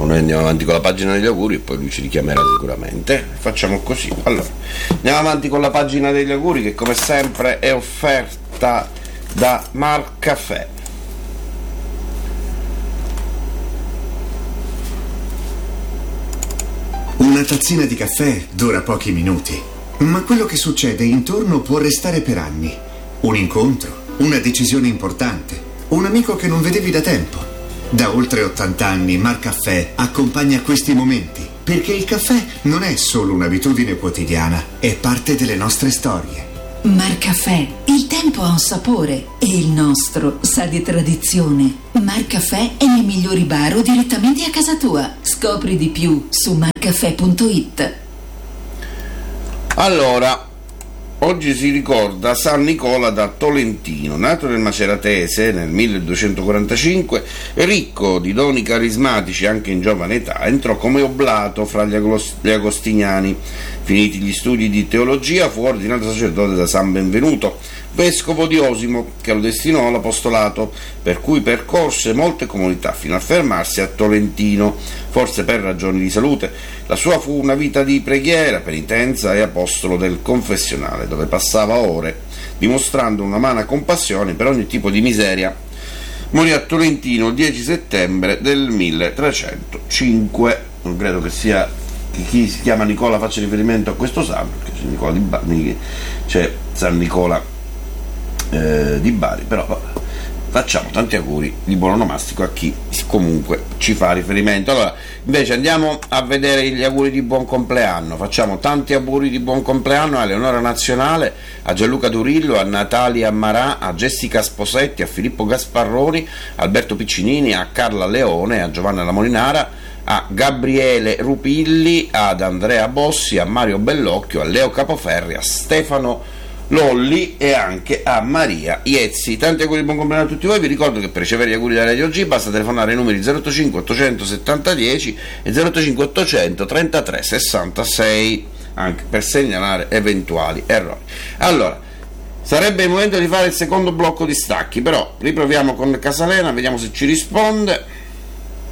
noi andiamo avanti con la pagina degli auguri e poi lui ci richiamerà sicuramente. Facciamo così. Allora, andiamo avanti con la pagina degli auguri, che come sempre è offerta da Marcaffè. Una tazzina di caffè dura pochi minuti, ma quello che succede intorno può restare per anni. Un incontro, una decisione importante, un amico che non vedevi da tempo. Da oltre 80 anni Marcaffè accompagna questi momenti, perché il caffè non è solo un'abitudine quotidiana, è parte delle nostre storie. Marcaffè, il tempo ha un sapore e il nostro sa di tradizione. Marcaffè è nei migliori bar o direttamente a casa tua. Scopri di più su marcaffè.it. Allora, oggi si ricorda San Nicola da Tolentino, nato nel Maceratese nel 1245, ricco di doni carismatici anche in giovane età, entrò come oblato fra gli agostiniani. Finiti gli studi di teologia, fu ordinato sacerdote da San Benvenuto, vescovo di Osimo, che lo destinò all'apostolato, per cui percorse molte comunità fino a fermarsi a Tolentino, forse per ragioni di salute. La sua fu una vita di preghiera, penitenza e apostolo del confessionale, dove passava ore dimostrando una umana compassione per ogni tipo di miseria. Morì a Tolentino il 10 settembre del 1305. Non credo che sia chi si chiama Nicola faccia riferimento a questo santo, perché c'è Nicola di Bari, c'è San Nicola di Bari, però facciamo tanti auguri di buon onomastico a chi comunque ci fa riferimento. Allora, invece andiamo a vedere gli auguri di buon compleanno. Facciamo tanti auguri di buon compleanno a Eleonora Nazionale, a Gianluca Durillo, a Natalia Marà, a Jessica Sposetti, a Filippo Gasparroni, a Alberto Piccinini, a Carla Leone, a Giovanna La Molinara, a Gabriele Rupilli, ad Andrea Bossi, a Mario Bellocchio, a Leo Capoferri, a Stefano Lolli e anche a Maria Iezzi. Tanti auguri di buon compleanno a tutti voi. Vi ricordo che per ricevere gli auguri da Radio G basta telefonare ai numeri 085 870 10 e 085 800 33 66, anche per segnalare eventuali errori. Allora, sarebbe il momento di fare il secondo blocco di stacchi, però riproviamo con Casalena, vediamo se ci risponde.